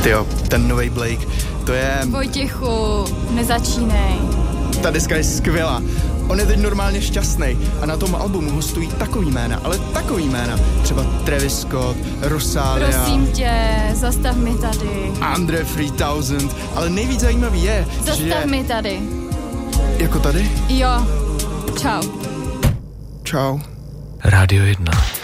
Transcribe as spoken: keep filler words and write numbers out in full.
Tyjo, ten novej Blake, to je... Vojtěchu, nezačínej. Ta deska je skvělá. On je teď normálně šťastný a na tom albumu hostují takový jména, ale takový jména. Třeba Travis Scott, Rosalia. Prosím tě, zastav mi tady. Andre three thousand, ale nejvíc zajímavý je, zastav že... Zastav mi tady. Jako tady? Jo, čau. Čau. Rádio jedna.